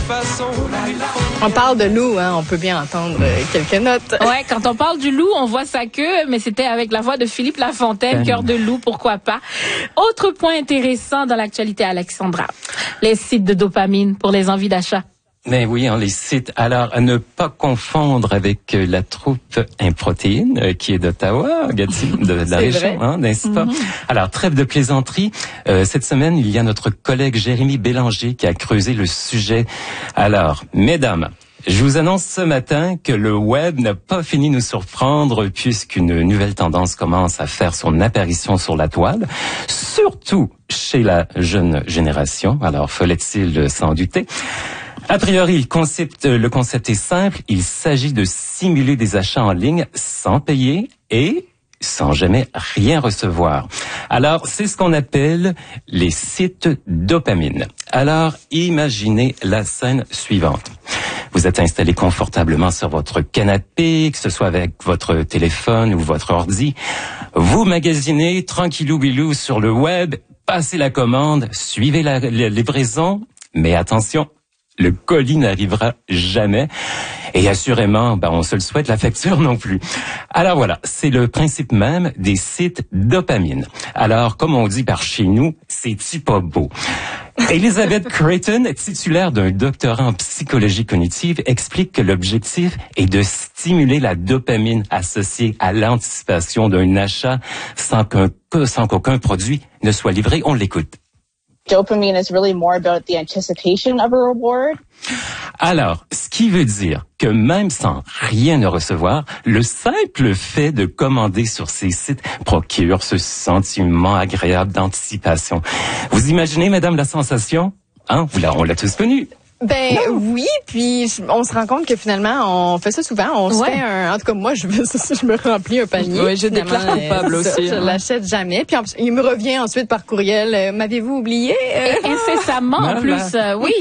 On parle de loup, hein, on peut bien entendre quelques notes. Ouais, quand on parle du loup, on voit sa queue, mais c'était avec la voix de Philippe Lafontaine, Cœur de loup, pourquoi pas. Autre point intéressant dans l'actualité, Alexandra, les sites de dopamine pour les envies d'achat. Mais oui, les sites. Alors, à ne pas confondre avec la troupe Improtéine, qui est d'Ottawa, de la région, n'est-ce pas? Alors, trêve de plaisanterie. Cette semaine, il y a notre collègue Jérémy Bélanger qui a creusé le sujet. Alors, mesdames, je vous annonce ce matin que le web n'a pas fini de nous surprendre puisqu'une nouvelle tendance commence à faire son apparition sur la toile, surtout chez la jeune génération. Alors, fallait-il s'en douter? A priori, le concept est simple. Il s'agit de simuler des achats en ligne sans payer et sans jamais rien recevoir. Alors, c'est ce qu'on appelle les sites dopamine. Alors, imaginez la scène suivante. Vous êtes installé confortablement sur votre canapé, que ce soit avec votre téléphone ou votre ordi. Vous magasinez tranquillou-bilou sur le web, passez la commande, suivez la livraison, mais attention, le colis n'arrivera jamais. Et assurément, on se le souhaite, la facture non plus. Alors voilà, c'est le principe même des sites dopamine. Alors, comme on dit par chez nous, c'est-tu pas beau? Elizabeth Creighton, titulaire d'un doctorat en psychologie cognitive, explique que l'objectif est de stimuler la dopamine associée à l'anticipation d'un achat sans qu'aucun produit ne soit livré. On l'écoute. Dopamine is really more about the anticipation of a reward. Alors, ce qui veut dire que même sans rien recevoir, le simple fait de commander sur ces sites procure ce sentiment agréable d'anticipation. Vous imaginez, madame, la sensation? On l'a tous connu. Oui, puis on se rend compte que finalement, on fait ça souvent. On se fait en tout cas, moi, je me remplis un panier. Oui, je déclare coupable aussi. Je l'achète jamais. Puis il me revient ensuite par courriel. M'avez-vous oublié? Incessamment, en plus, oui.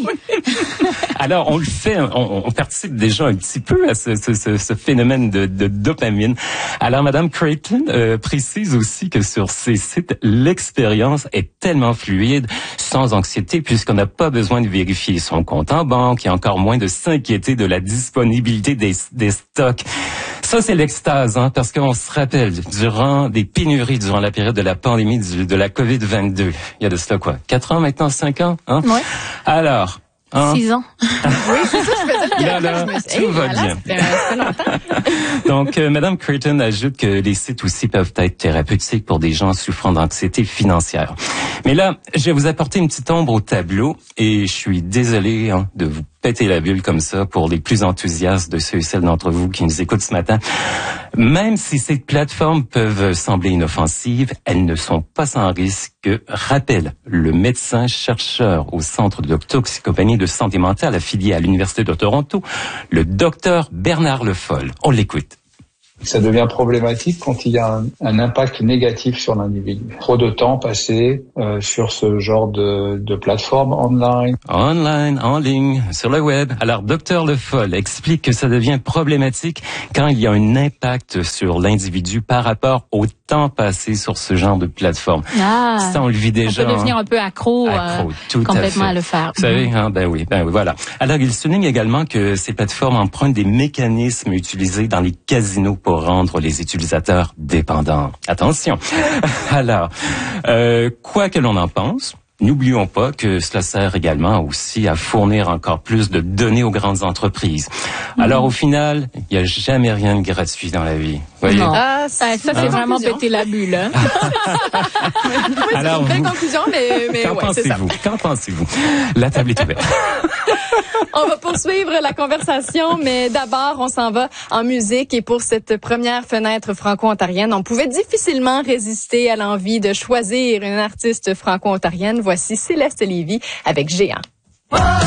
Alors, on le fait, on participe déjà un petit peu à ce phénomène de dopamine. Alors, madame Creighton précise aussi que sur ces sites, l'expérience est tellement fluide, sans anxiété, puisqu'on n'a pas besoin de vérifier son compte en banque et encore moins de s'inquiéter de la disponibilité des stocks. Ça, c'est l'extase, parce qu'on se rappelle, durant des pénuries, durant la période de la pandémie de la COVID-22, il y a de cela 4 ans maintenant, 5 ans, Ouais. Alors... 6 ans. Oui, c'est ça, je faisais le là, tout va bien. Ça fait longtemps. Donc, Madame Creighton ajoute que les sites aussi peuvent être thérapeutiques pour des gens souffrant d'anxiété financière. Mais là, je vais vous apporter une petite ombre au tableau et je suis désolé de vous péter la bulle comme ça pour les plus enthousiastes de ceux et celles d'entre vous qui nous écoutent ce matin. Même si ces plateformes peuvent sembler inoffensives, elles ne sont pas sans risque, rappelle le médecin chercheur au Centre de toxicomanie de santé mentale affilié à l'Université de Toronto, le docteur Bernard Le Foll. On l'écoute. Ça devient problématique quand il y a un impact négatif sur l'individu. Trop de temps passé sur ce genre de plateforme online. En ligne, sur le web. Alors, Dr Le Foll explique que ça devient problématique quand il y a un impact sur l'individu par rapport au temps passé sur ce genre de plateforme. Ça, on le vit déjà. On peut devenir un peu accro complètement à le faire. Vous savez, ben oui, voilà. Alors, il souligne également que ces plateformes empruntent des mécanismes utilisés dans les casinos pour rendre les utilisateurs dépendants. Attention. Alors, quoi que l'on en pense, n'oublions pas que cela sert également aussi à fournir encore plus de données aux grandes entreprises. Alors, au final, il n'y a jamais rien de gratuit dans la vie. Voyez? Non. Ça c'est vraiment péter la bulle. Alors, c'est une belle conclusion, mais qu'en pensez-vous? Qu'en pensez-vous? La table est ouverte. On va poursuivre la conversation, mais d'abord, on s'en va en musique. Et pour cette première fenêtre franco-ontarienne, on pouvait difficilement résister à l'envie de choisir une artiste franco-ontarienne. Voici Céleste Lévy avec Géant.